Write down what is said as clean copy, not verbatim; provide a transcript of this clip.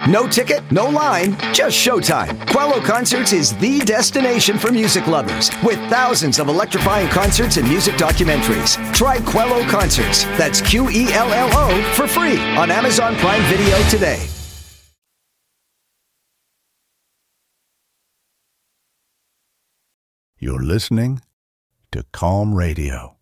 No ticket, no line, just showtime. Quello Concerts is the destination for music lovers, with thousands of electrifying concerts and music documentaries. Try Quello Concerts, that's Quello, for free on Amazon Prime Video today. You're listening to Calm Radio.